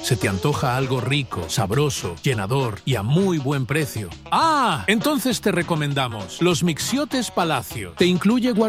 ¿Se te antoja algo rico, sabroso, llenador y a muy buen precio? ¡Ah! Entonces te recomendamos los Mixiotes Palacio. Te incluye